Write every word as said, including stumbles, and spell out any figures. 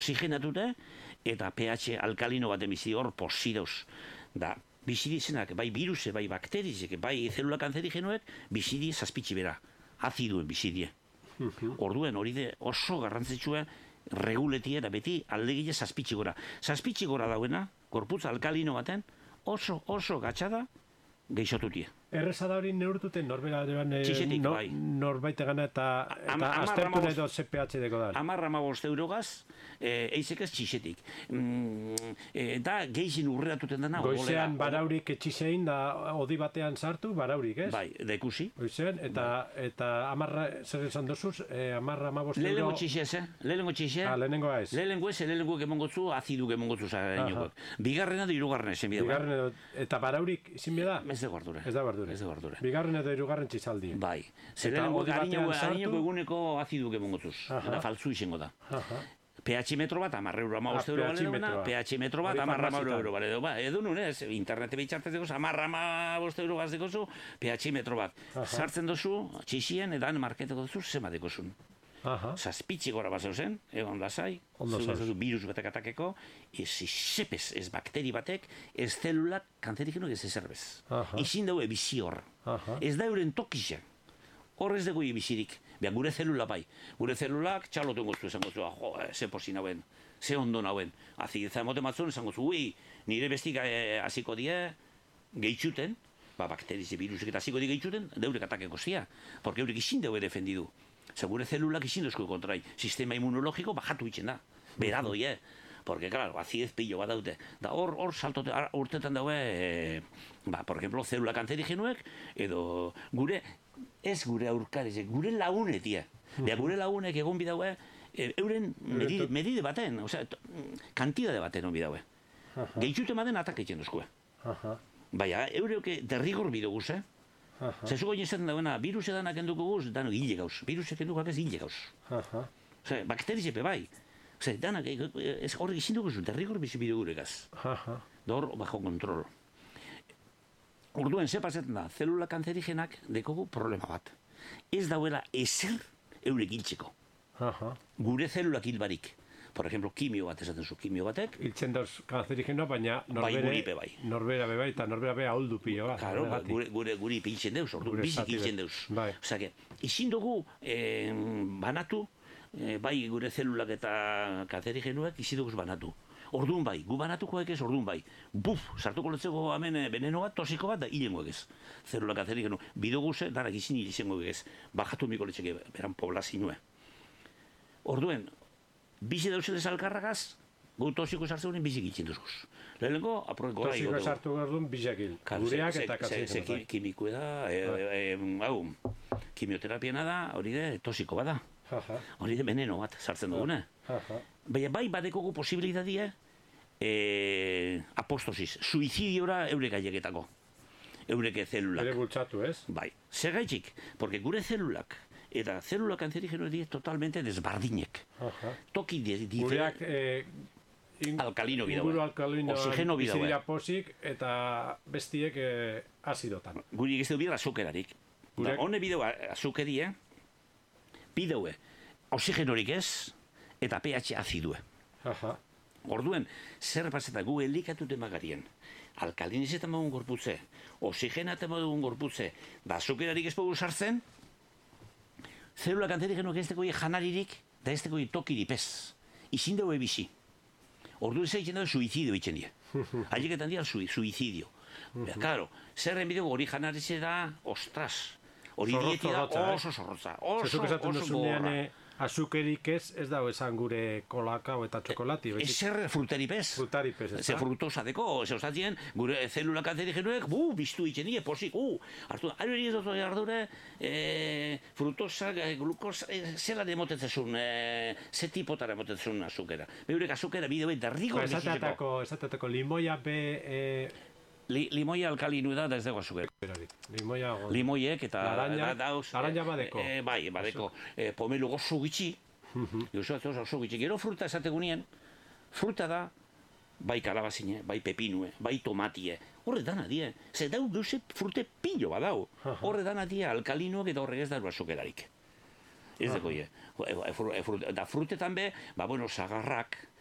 oxigenatute, eta pH alkalino baten bizi hor posidauz. Da, bizidizenak, bai viruse, bai bakterizek, bai zelula kanzerigenoek, bizidi zazpitsi bera, aziduen bizidie. Orduen hori de oso garrantzitsua reguletia eta beti aldegile zazpitsi gora. Zazpitsi gora dauena, gorputz alkalino baten, oso, oso gatxada geixotutie. Erreza da hori neurtuten norbera Txixetik, bai. Norbaite gana eta aztertu nahi do ze pH deko da. Amarra amabost eurogaz, eizek ez txixetik. Eta geixin urreatuten dena. Goizean baraurik etxisein da odi batean sartu, baraurik, ez? Bai, da ikusi. Goizean, eta amarra, zer esan dozuz, amarra amabost euro... Lehenengo txixez, eh? Lehenengo txixez. Ah, lehenengo ez. Lehenengo ez, lehenengo emongotzu, aziduk emongotzu zainokoak. Bigarrena da irugarren ezen bidea. Bigarren eta baraurik izin bida? Ez da guardure. Ez da guardure. Ez da guardure. Bigarren edo irugarren txizaldi. Bai. Zer lehenengo harineko eguneko aziduk emongotzuz. Eta faltzu izango da. pH metro bat, amarra euro amabost euro bale duena, pH metro bat, amarra euro bale duena. Edo nun, ez, internete behitxartez dekoz, amarra amabost euro bat dekozu, pH metro bat. Sartzen dozu, txixien, edan marketeko dozu, zema dekozun. Zazpitzi gora bat zeuzen, egon lasai, zuzu virus batek atakeko, ez izepez, ez bakteri batek, ez zelulak kanzerigeno ez ezerbez. Izin daue bizi hor. Ez da euren tokizia. Hor ez dugu bizirik. Beha, gure zelula bai. Gure zelulak txalotu engoztu esan gozu, jo, ze posi nauen, ze ondo nauen. Azideza emote matzun esan gozu, ui, nire bestik hasiko die, gehitxuten, ba, bakterize virusek eta hasiko die gehitxuten, deurek atakeko zia. Porque eurek izin daue defendidu. Segure zelulak izin dozko kontrai. Sistema inmunologiko bajatu itxen da. Berado, ye. Porque, claro, azidez pillo bat daute. Da hor, hor saltote, urtetan daue, e, ba, por ejemplo, zelula kanzerigenoek, edo gure, ez gure aurkarizek, gure lagunetia. Bea, gure lagunek egon bidaue, e, euren medide, medide baten, osea, kantidade baten on bidaue. Gehitxute maden atak itxen dozkue. Baina, eureuke derrigor bidoguz, eh? Zezuko inezaten dauena, virus edanak enduko guz, dano hile gauz. Virusek endukak ez hile gauz. Ose, bakterizepe bai. Ose, danak, ez horrek izin dugu zu, derrigor bizi bidegurekaz. Dor, bajo kontrol. Orduen, ze pasetan da, zelula kanzerigenak dekogu problema bat. Ez dauela ezer eurek hiltzeko. Gure zelulak hilbarik. Por ejemplo, kimio bat esaten zu, kimio batek. Hiltzen dauz kanzerigeno, baina norbere... Bai, guripe bai. Norbera bebai, eta norbera beha ahuldu pilo bat. Claro, gure, gure, guripe hiltzen deuz, ordu, bizik hiltzen deuz. Bai. Osea, izin dugu eh, banatu, eh, bai gure zelulak eta kanzerigenuak izin dugu banatu. Orduan bai, gu banatukoek ez, orduan bai. Buf, sartuko letzeko hemen veneno bat, tosiko bat, da hilengoek ez. Zelula kanzerigenu. Bidoguze, danak izin hilizengoek ez. Bajatu miko letzeke, beran poblazinue. Orduen, bizi dauzelez alkarragaz, gu tosiko sartzen honen bizik itxin duzguz. Lehenengo, aproeko gara tosiko sartu gardun bizakil. Gureak eta kanzerigenu. Ze kimikue da, hau, kimioterapiena da, hori de tosiko bada. Hori de veneno bat sartzen dugune. Baina bai badekogu posibilitatea apostosis, suizidiora eurek aieketako. Eureke zelulak. Ere bultzatu, ez? Bai. Zer gaitxik? Porque gure zelulak eta zelula kanzerigeno die totalmente desbardinek. Toki diferent. Gureak alkalino bidaue. Inguru alkalino oxigeno bidaue. Bizidira posik eta bestiek azidotan. Guri egizte du bidea azukerarik. Hone bideu azukerie, bideue oxigenorik ez, eta pH azidue. Orduen, zer paseta gu elikatute magarien, alkalinizetan mogun gorputze, oxigenaten mogun gorputze, da azukerarik ez pogu sartzen, zelula kanzerigenoak ez tekoi janaririk, da ez tekoi tokiripez. Izin daue bizi. Ordu ez egiten daue suizidio itxen die. Haieketan dira suizidio. Claro, zerren bideo hori janarize da, ostras, hori dieti da oso zorrotza, oso, oso gorra. Azukerik ez, ez dago esan gure kolakao eta txokolati. Ez zer fruteripez. Frutaripez, ez da? Ze frutosa deko, ze ostatien, gure zelula kanzerigenoek, bu, biztu itxen die, posik, u, hartu, ari hori ez dut ardure, frutosa, glukosa, zela demotetzezun, ze tipotara demotetzezun azukera. Beurek azukera bideo eta rigo bizitzeko. Esatateko limoia be... Limoia alkalinu da, da ez dago azukera. Limoia... Limoiek eta... Laranja badeko. Bai, badeko. Pomelu gozo gitxi. Josu atzos oso gitxi. Gero fruta esategunien, fruta da, bai kalabazine, bai pepinue, bai tomatie. Horre dana die. Zer dau geuse frute pillo badau. Horre dana die alkalinoak eta horrek ez daru azukerarik. Ez dago, da frutetan be, ba, bueno, sagarrak,